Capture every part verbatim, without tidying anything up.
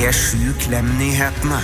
P sju Klem-nyhetene.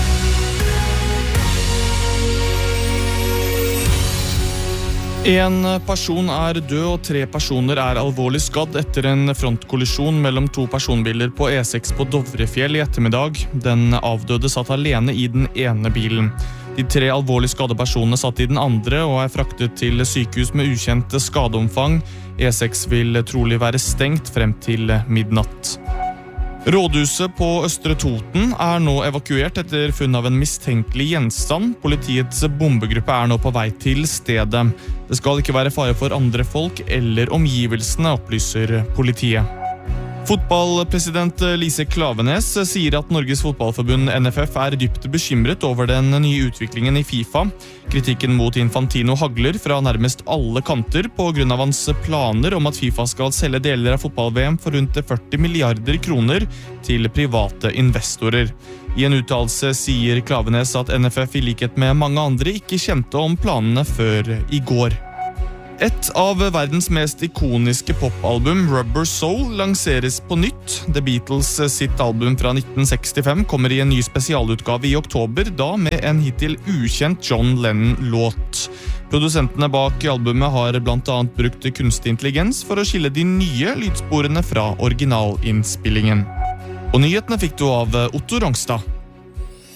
En person er død og tre personer er alvorlig skadd etter en frontkollisjon mellom to personbiler på E seks på Dovrefjell i ettermiddag. Den avdøde satt alene i den ene bilen. De tre alvorlig skadde personene satt i den andre og er fraktet til sykehus med ukjent skadeomfang. E seks vil trolig være stengt frem til midnatt. Rådhuset på Østre Toten er nå evakuert etter funn av en mistenkelig gjenstand. Politiets bombegruppe er nå på vei til stedet. Det skal ikke være fare for andre folk eller omgivelsene, opplyser politiet. Fotballpresident Lise Klaveness sier at Norges fotballforbund N F F er dypt bekymret over den nye utviklingen i FIFA. Kritikken mot Infantino hagler fra nærmest alle kanter på grunn av hans planer om at FIFA skal selge deler av fotball-V M for rundt førti milliarder kroner til private investorer. I en uttalelse sier Klaveness at N F F i likhet med mange andre ikke kjente om planene før i går. Et av verdens mest ikoniske popalbum, Rubber Soul, lanseres på nytt. The Beatles sitt album fra nitten sekstifem kommer i en ny spesialutgave i oktober, da med en hittil ukjent John Lennon-låt. Produsentene bak albumet har blant annet brukt kunstig intelligens for å skille de nye lydsporene fra originalinnspillingen. Og nyhetene fikk du av Otto Rongstad.